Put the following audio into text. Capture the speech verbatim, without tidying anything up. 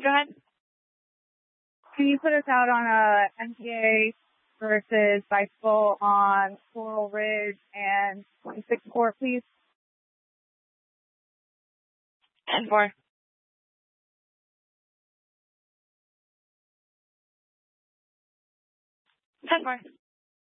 Go ahead. Can you put us out on a M P A versus bicycle on Coral Ridge and twenty-six Court, please? ten four. ten four.